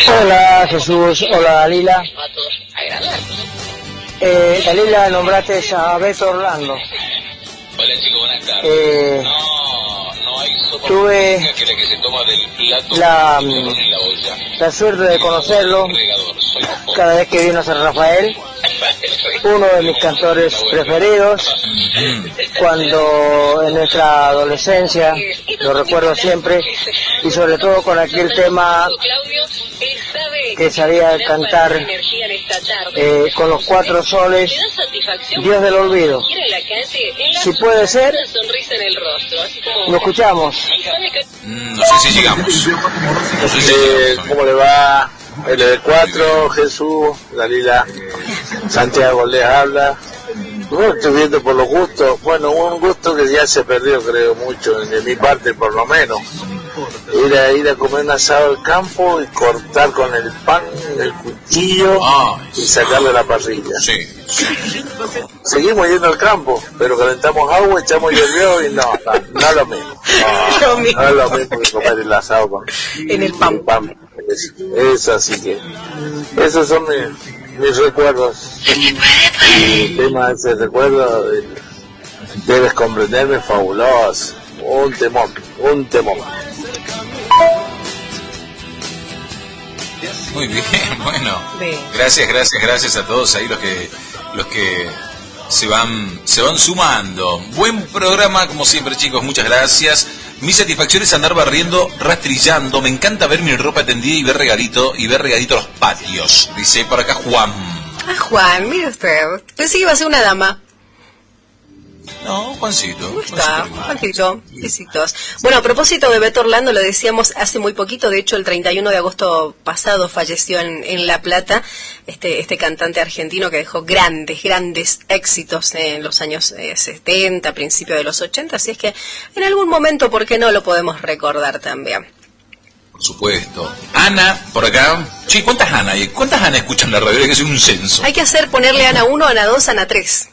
Hola Jesús, hola Dalila. Dalila, nombraste a Beto Orlando. Hola chicos, buenas tardes. No hay sopa tuve que se toma del plato la suerte de conocerlo cada vez que vino a San Rafael. Uno de mis cantores preferidos, cuando en nuestra adolescencia, lo recuerdo siempre, y sobre todo con aquel tema que sabía cantar con los 4 soles, Dios del olvido. Si puede ser, lo escuchamos. No sé si llegamos. ¿Cómo le va? LB4, Jesús, Dalila, Santiago les habla. Bueno, estoy viendo por los gustos. Bueno, un gusto que ya se perdió, creo, mucho, de mi parte por lo menos. Ir a comer un asado al campo y cortar con el pan, el cuchillo y sacarle la parrilla. Sí. Seguimos yendo al campo, pero calentamos agua, echamos hierro y no es lo mismo. No es lo mismo que comer el asado en el pan. Eso, así que esos son mis recuerdos. Y el tema de ese recuerdo, debes comprenderme, fabuloso. Un temón. Muy bien, bueno. Gracias a todos ahí los que se van sumando. Buen programa como siempre, chicos, muchas gracias. Mi satisfacción es andar barriendo, rastrillando. Me encanta ver mi ropa tendida y ver regadito los patios. Dice por acá Juan. Ah, Juan, mire usted. Pensé que iba a ser una dama. No, Juancito. ¿Cómo está? Juancito, besitos. Bueno, a propósito de Beto Orlando, lo decíamos hace muy poquito, de hecho el 31 de agosto pasado falleció en La Plata este cantante argentino que dejó grandes éxitos en los años 70, principios de los 80, así es que en algún momento, ¿por qué no lo podemos recordar también? Por supuesto. Ana, por acá. Che, ¿cuántas Ana hay? ¿Cuántas Ana escuchan la radio? Hay que hacer un censo. Hay que ponerle Ana 1, Ana 2, Ana 3.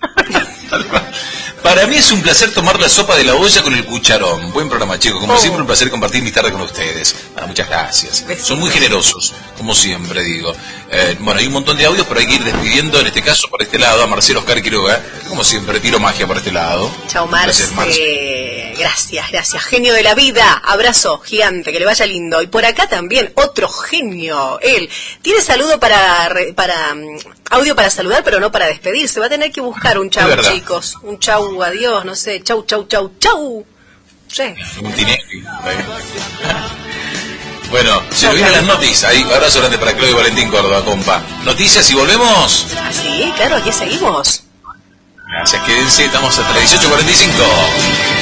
Para mí es un placer tomar la sopa de la olla con el cucharón. Buen programa, chicos. Como siempre, un placer compartir mi tarde con ustedes. Muchas gracias. Son muy generosos, como siempre digo. Bueno, hay un montón de audios, pero hay que ir despidiendo, en este caso, por este lado, a Marcelo Oscar Quiroga, que como siempre, tiro magia por este lado. Chao, Marce. Gracias. Genio de la vida. Abrazo gigante, que le vaya lindo. Y por acá también, otro genio, él. Tiene saludo audio para saludar, pero no para despedirse. Va a tener que buscar un chau, chicos. Un chau, adiós, no sé. Chau. Sí. Un tinefi. Bueno, se lo vienen las noticias. Ahí, abrazo grande para Claudio Valentín Córdoba, compa. Noticias y volvemos. Ah, sí, claro, aquí seguimos. Gracias, quédense, estamos hasta las 18:45.